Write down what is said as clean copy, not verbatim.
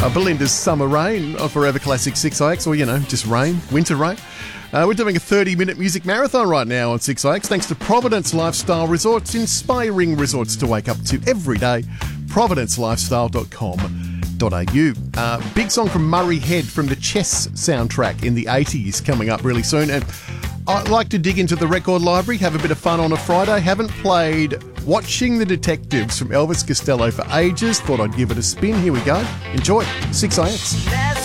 Belinda's Summer Rain on Forever Classic 6IX, or, just rain, winter rain. We're doing a 30-minute music marathon right now on 6IX, thanks to Providence Lifestyle Resorts, inspiring resorts to wake up to every day. providencelifestyle.com.au. Big song from Murray Head from the Chess soundtrack in the 80s coming up really soon. And I'd like to dig into the record library, have a bit of fun on a Friday. Haven't played Watching the Detectives from Elvis Costello for ages. Thought I'd give it a spin. Here we go. Enjoy. 6IX.